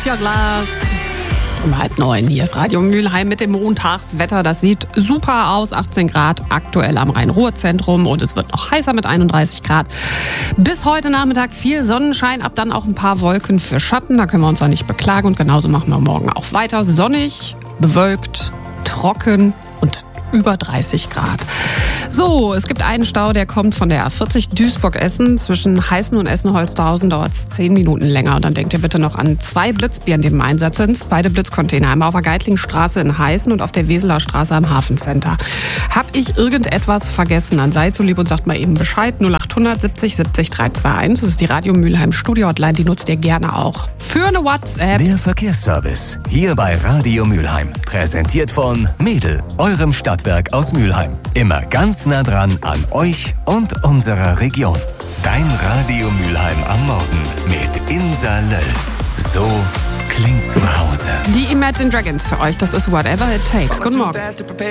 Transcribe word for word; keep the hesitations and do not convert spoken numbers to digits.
Raise Your Glass. Um halb neun, hier ist Radio Mülheim mit dem Montagswetter. Das sieht super aus, achtzehn Grad aktuell am Rhein-Ruhr-Zentrum und es wird noch heißer mit einunddreißig Grad. Bis heute Nachmittag viel Sonnenschein, ab dann auch ein paar Wolken für Schatten. Da können wir uns auch nicht beklagen und genauso machen wir morgen auch weiter. Sonnig, bewölkt, trocken und über dreißig Grad. So, es gibt einen Stau, der kommt von der A vierzig Duisburg-Essen. Zwischen Heißen und Essen-Holzhausen dauert es zehn Minuten länger. Und dann denkt ihr bitte noch an zwei Blitzbieren, die im Einsatz sind. Beide Blitzcontainer, einmal auf der Geitlingstraße in Heißen und auf der Weseler Straße am Hafencenter. Hab ich irgendetwas vergessen, dann seid so lieb und sagt mal eben Bescheid. null acht hundert siebzig siebzig dreihunderteinundzwanzig. Das ist die Radio Mülheim Studio-Hotline, die nutzt ihr gerne auch. Für eine WhatsApp. Der Verkehrsservice, hier bei Radio Mülheim. Präsentiert von Mädel, eurem Stadtwerk aus Mülheim. Immer ganz nah dran an euch und unserer Region. Dein Radio Mülheim am Morgen mit Insa Löll. So klingt zu Hause. Die Imagine Dragons für euch, das ist Whatever It Takes. Guten Morgen.